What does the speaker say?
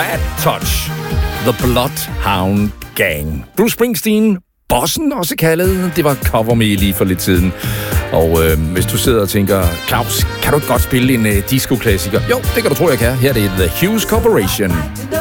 Bad Touch. The Bloodhound Gang. Bruce Springsteen, bossen også kaldet. Det var cover med lige for lidt siden. Og hvis du sidder og tænker, Claus, kan du ikke godt spille en disco-klassiker? Jo, det kan du tro, jeg kan. Her er det The Hughes Corporation.